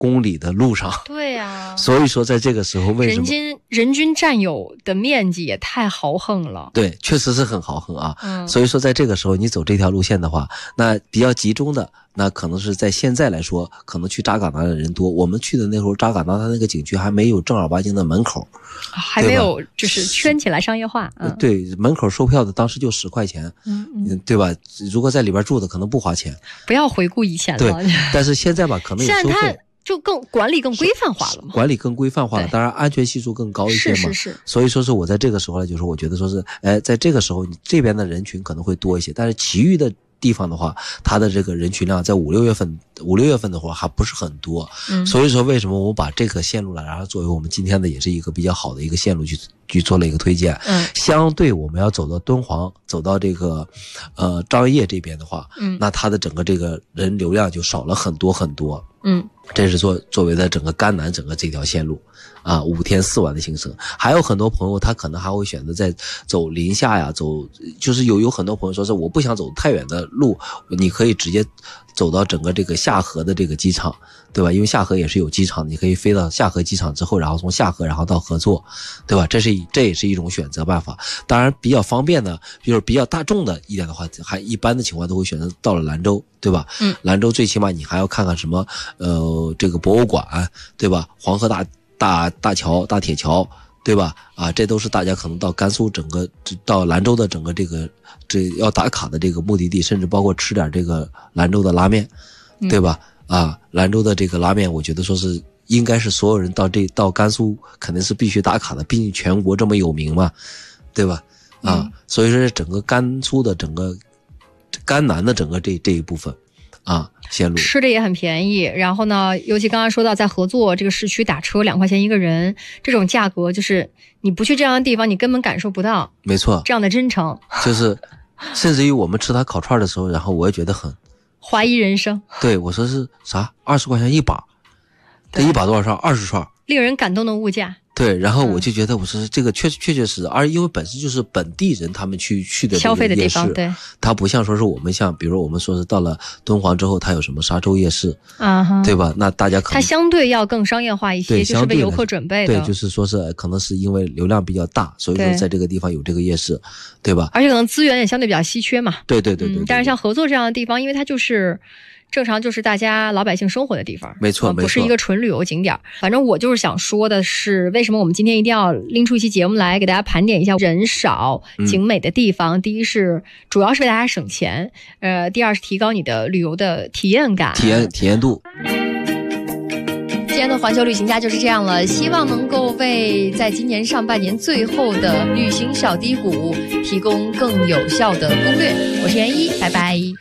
公里的路上。 对呀， 所以说在这个时候为什么人均占有的面积也太豪横了。 对，确实是很豪横啊。所以说在这个时候你走这条路线的话，那比较集中的，那可能是在现在来说，可能去扎尕那的人多。我们去的那时候，扎尕那它那个景区还没有正儿八经的门口， 还没有就是圈起来商业化。 对，门口售票的当时就10块钱，对吧？如果在里边住的可能不花钱。 不要回顾以前了。 对，但是现在吧，可能有收费。 就管理更规范化了嘛， 管理更规范化了，当然安全系数更高一些嘛。 是。 所以说是我在这个时候呢，就是我觉得说是，在这个时候你这边的人群可能会多一些，但是其余的地方的话，它的这个人群量在5、6月份的话还不是很多。所以说为什么我把这个线路呢，然后作为我们今天的也是一个比较好的一个线路去做了一个推荐。相对我们要走到敦煌，走到这个张掖这边的话，那它的整个这个人流量就少了很多很多。这是作为的整个甘南整个这条线路啊，5天4晚的行程。还有很多朋友他可能还会选择在走临夏呀，就是有很多朋友说是我不想走太远的路，你可以直接走到整个这个夏河的这个机场，对吧？因为夏河也是有机场，你可以飞到夏河机场之后，然后从夏河然后到合作，对吧？这也是一种选择办法。当然比较方便的，就是比较大众的一点的话，还一般的情况都会选择到了兰州，对吧？兰州最起码你还要看看什么这个博物馆，对吧？黄河大桥、大铁桥，对吧？这都是大家可能到甘肃到兰州的整个这要打卡的这个目的地，甚至包括吃点这个兰州的拉面，对吧？兰州的这个拉面，我觉得说是应该是所有人到甘肃肯定是必须打卡的，毕竟全国这么有名嘛，对吧？所以说整个甘肃的整个甘南的整个这一部分线路吃的也很便宜，然后呢，尤其刚刚说到在合作这个市区打车2块钱一个人，这种价格就是你不去这样的地方，你根本感受不到。没错，这样的真诚， 就是甚至于我们吃他烤串的时候，然后我也觉得很怀疑人生。 对，我说是啥20块钱一把，这一把多少串？20串，令人感动的物价。 对，然后我就觉得我说这个确实，而因为本身就是本地人他们去的消费的地方，对， 它不像说是我们像比如我们说是到了敦煌之后，它有什么沙洲夜市对吧？那大家可能它相对要更商业化一些，就是为游客准备的。 对，就是说是可能是因为流量比较大，所以说在这个地方有这个夜市，对吧？ 而且可能资源也相对比较稀缺嘛。 对。 但是像合作这样的地方，因为它就是正常就是大家老百姓生活的地方， 没错， 不是一个纯旅游景点。反正我就是想说的是，为什么我们今天一定要拎出一期节目来给大家盘点一下人少景美的地方。第一是主要是为大家省钱，第二是提高你的旅游的体验感、 体验度。 今天的环球旅行家就是这样了，希望能够为在今年上半年最后的旅行小低谷提供更有效的攻略。我是袁一，拜拜。